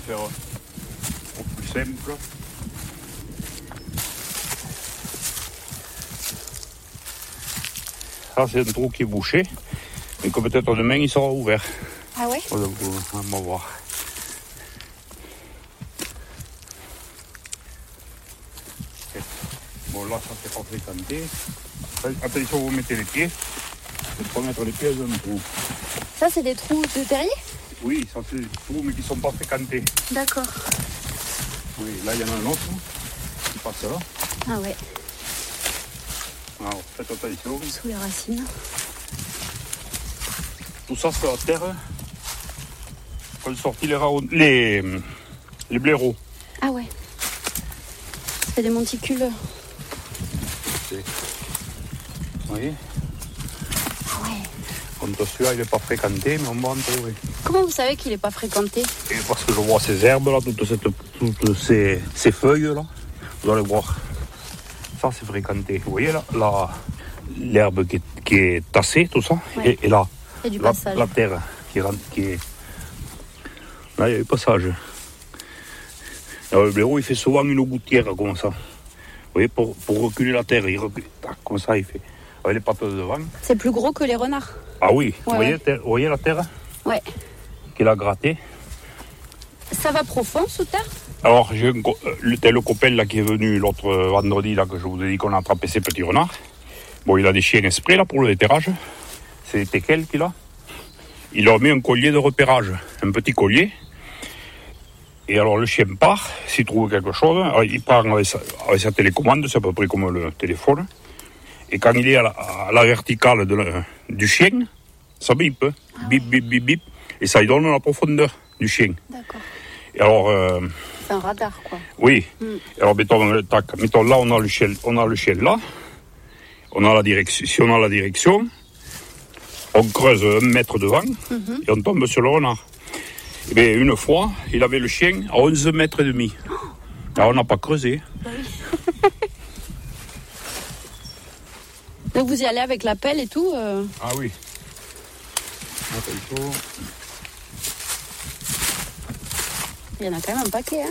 faire au plus simple. Ça, c'est un trou qui est bouché, mais que peut-être demain il sera ouvert. Ah ouais? On va voir. Bon, là, ça c'est pas fréquenté. Attention, vous mettez les pieds. Il faut pas mettre les pieds dans le trou. Ça, c'est des trous de terrier? Oui, ça c'est des trous, mais qui ne sont pas fréquentés. D'accord. Oui, là, il y en a un autre qui passe là. Ah ouais, Alors, faites attention. sous les racines. Tout ça, c'est la terre. Quand sortit les blaireaux. Ah ouais. C'est des monticules. Vous voyez? Ah ouais. Comme celui-là, il n'est pas fréquenté, mais on va en trouver. Comment vous savez qu'il n'est pas fréquenté? Et parce que je vois ces herbes là, toutes ces feuilles là, vous allez voir. Ça c'est fréquenté. Vous voyez là, l'herbe qui est tassée, tout ça, Ouais. et là, Il y a du passage. la terre qui est. Là il y a du passage. Alors, le blaireau il fait souvent une gouttière comme ça. Vous voyez, pour reculer la terre, il recule. Tac, comme ça il fait. Avec les pattes de devant. C'est plus gros que les renards. Ah oui, Ouais, vous voyez la terre Ouais. qu'il a grattée. Ça va profond sous terre? Alors, j'ai le copain là, qui est venu l'autre vendredi, là, que je vous ai dit qu'on a attrapé ces petits renards. Bon, il a des chiens esprits là, pour le déterrage. C'est des teckels qu'il a. Il leur met un collier de repérage, un petit collier. Et alors, le chien part, s'il trouve quelque chose, alors, il part avec sa télécommande, c'est à peu près comme le téléphone. Et quand il est à la verticale du chien, ça bip, bip, bip, bip, bip. Et ça lui donne la profondeur du chien. D'accord. Et alors... C'est un radar, quoi. Oui. Alors mettons là, on a le chien là. On a la direction. Si on a la direction, on creuse 1 mètre devant et on tombe sur le renard. Et bien, une fois, il avait le chien à 11 mètres et demi. Alors on n'a pas creusé. Donc vous y allez avec la pelle et tout Ah oui. Attention. Il y en a quand même un paquet, hein.